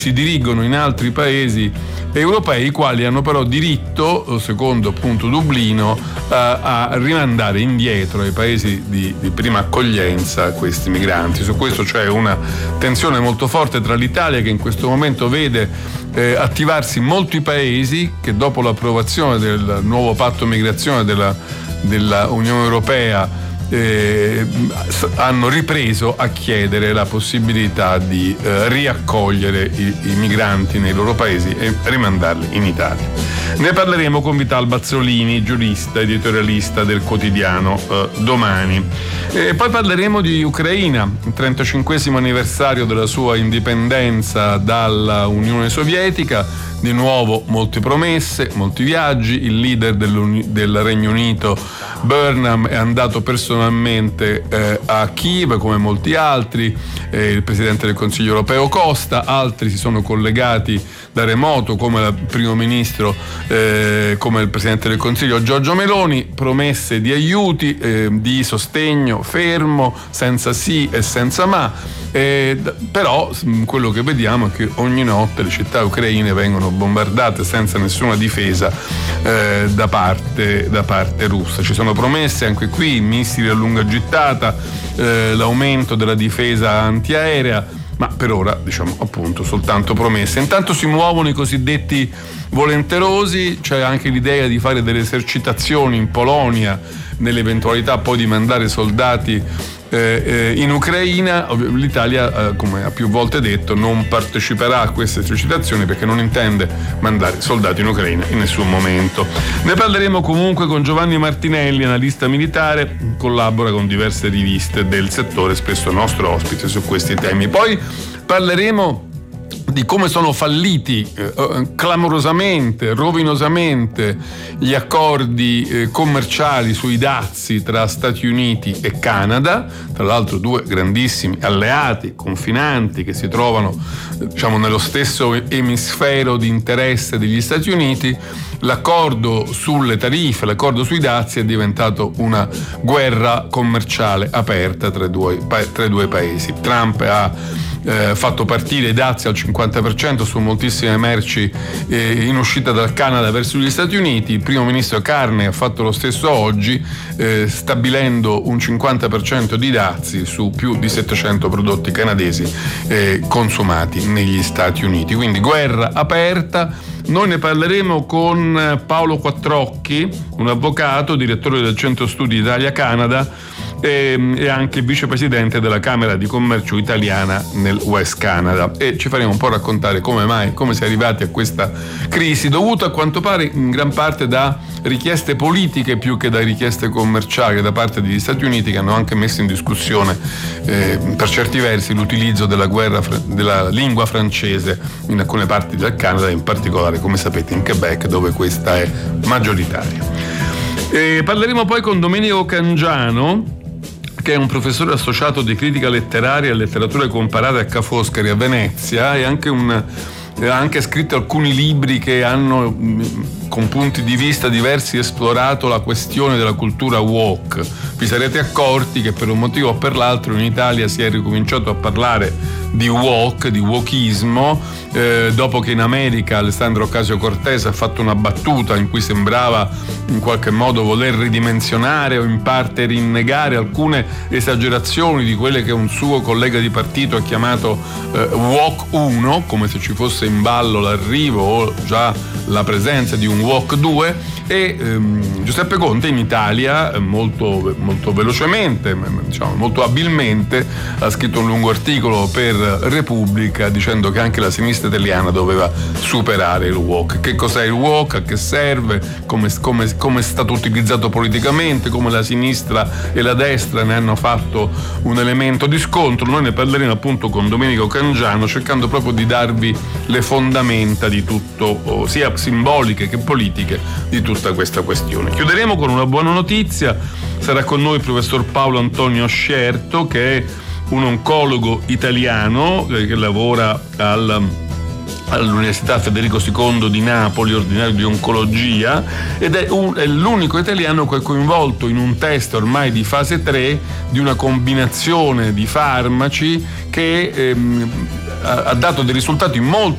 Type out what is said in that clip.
si dirigono in altri paesi europei, i quali hanno però diritto, secondo appunto Dublino, a rimandare indietro ai paesi di prima accoglienza questi migranti. Su questo c'è una tensione molto forte tra l'Italia, che in questo momento vede attivarsi molti paesi che dopo l'approvazione del nuovo patto migrazione della Unione Europea hanno ripreso a chiedere la possibilità di riaccogliere i migranti nei loro paesi e rimandarli in Italia. Ne parleremo con Vital Bazzolini, giurista, editorialista del quotidiano Domani. Poi parleremo di Ucraina, il 35esimo anniversario della sua indipendenza dalla Unione Sovietica. Di nuovo molte promesse, molti viaggi. Il leader del Regno Unito, Burnham, è andato personalmente a Kiev come molti altri, il Presidente del Consiglio europeo Costa, altri si sono collegati da remoto come il Primo Ministro, come il Presidente del Consiglio Giorgia Meloni. Promesse di aiuti, di sostegno fermo, senza sì e senza ma. Però quello che vediamo è che ogni notte le città ucraine vengono bombardate senza nessuna difesa da parte russa. Ci sono promesse anche qui, missili a lunga gittata, l'aumento della difesa antiaerea, ma per ora diciamo appunto soltanto promesse. Intanto si muovono i cosiddetti volenterosi, c'è anche l'idea di fare delle esercitazioni in Polonia nell'eventualità poi di mandare soldati in Ucraina. L'Italia, come ha più volte detto, non parteciperà a queste esercitazioni perché non intende mandare soldati in Ucraina in nessun momento. Ne parleremo comunque con Giovanni Martinelli, analista militare, collabora con diverse riviste del settore, spesso nostro ospite su questi temi. Poi parleremo di come sono falliti clamorosamente, rovinosamente gli accordi commerciali sui dazi tra Stati Uniti e Canada, tra l'altro due grandissimi alleati confinanti che si trovano diciamo nello stesso emisfero di interesse degli Stati Uniti. L'accordo sulle tariffe, l'accordo sui dazi è diventato una guerra commerciale aperta tra i due paesi. Trump ha fatto partire i dazi al 50% su moltissime merci in uscita dal Canada verso gli Stati Uniti. Il primo ministro Carney ha fatto lo stesso oggi, stabilendo un 50% di dazi su più di 700 prodotti canadesi consumati negli Stati Uniti. Quindi guerra aperta. Noi ne parleremo con Paolo Quattrocchi, un avvocato, direttore del Centro Studi Italia-Canada e anche vicepresidente della Camera di Commercio italiana nel West Canada, e ci faremo un po' raccontare come si è arrivati a questa crisi, dovuta a quanto pare in gran parte da richieste politiche più che da richieste commerciali da parte degli Stati Uniti, che hanno anche messo in discussione per certi versi l'utilizzo della lingua francese in alcune parti del Canada, in particolare, come sapete, in Quebec, dove questa è maggioritaria. Parleremo poi con Domenico Cangiano, che è un professore associato di critica letteraria e letteratura comparata a Ca' Foscari a Venezia, e ha anche scritto alcuni libri che hanno, con punti di vista diversi, esplorato la questione della cultura woke. Vi sarete accorti che per un motivo o per l'altro in Italia si è ricominciato a parlare di woke, di wokismo, dopo che in America Alessandro Ocasio-Cortez ha fatto una battuta in cui sembrava in qualche modo voler ridimensionare o in parte rinnegare alcune esagerazioni di quelle che un suo collega di partito ha chiamato woke 1, come se ci fosse in ballo l'arrivo o già la presenza di un woke 2. E Giuseppe Conte in Italia molto velocemente, diciamo molto abilmente, ha scritto un lungo articolo per Repubblica dicendo che anche la sinistra italiana doveva superare il woke. Che cos'è il woke? A che serve? Come è stato utilizzato politicamente? Come la sinistra e la destra ne hanno fatto un elemento di scontro? Noi ne parleremo appunto con Domenico Cangiano, cercando proprio di darvi le fondamenta di tutto, sia simboliche che politiche, di tutta questa questione. Chiuderemo con una buona notizia. Sarà con noi il professor Paolo Antonio Scerto, che è un oncologo italiano che lavora all'Università Federico II di Napoli, ordinario di oncologia, ed è l'unico italiano che è coinvolto in un test ormai di fase 3 di una combinazione di farmaci che ha dato dei risultati molto